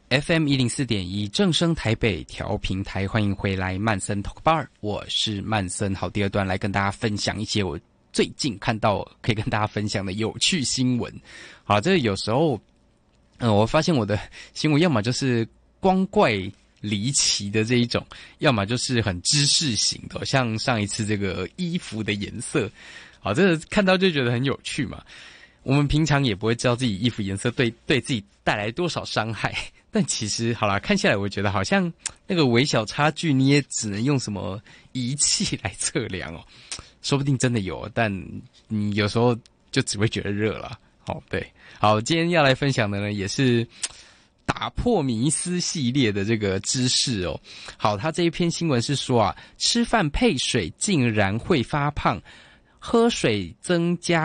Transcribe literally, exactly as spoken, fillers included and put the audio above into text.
F M 一零四点一正声台北调频台，欢迎回来曼森 Talk Bar， 我是曼森。好，第二段来跟大家分享一些我最近看到可以跟大家分享的有趣新闻。好，这有时候，嗯、呃，我发现我的新闻要么就是光怪离奇的这一种，要么就是很知识型的，像上一次这个衣服的颜色，好，这个看到就觉得很有趣嘛。我们平常也不会知道自己衣服颜色对对自己带来多少伤害，但其实好啦，看下来我觉得好像那个微小差距你也只能用什么仪器来测量哦，说不定真的有，但你有时候就只会觉得热啦。好，对，好，今天要来分享的呢也是打破迷思系列的这个知识哦。好，他这一篇新闻是说啊，吃饭配水竟然会发胖，喝水增加